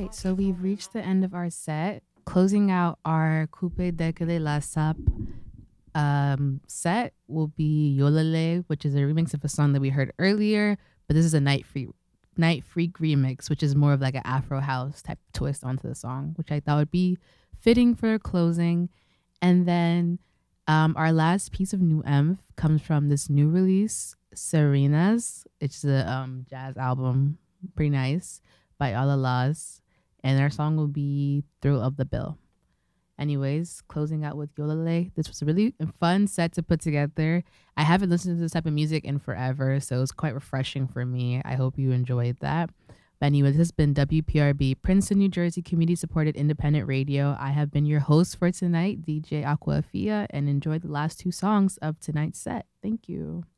right, so we've reached the end of our set. Closing out our Coupe de Kele La Sap set will be Yolale, which is a remix of a song that we heard earlier, but this is a Night Freak remix, which is more of like an Afro house type twist onto the song, which I thought would be fitting for closing. And then our last piece of new M comes from this new release, Serenas. It's a jazz album, pretty nice, by Alalas. And our song will be Thrill of the Bill. Anyways, closing out with Yolale. This was a really fun set to put together. I haven't listened to this type of music in forever, so it was quite refreshing for me. I hope you enjoyed that. But anyways, this has been WPRB, Princeton, New Jersey, community-supported independent radio. I have been your host for tonight, DJ Aquafia, and enjoy the last two songs of tonight's set. Thank you.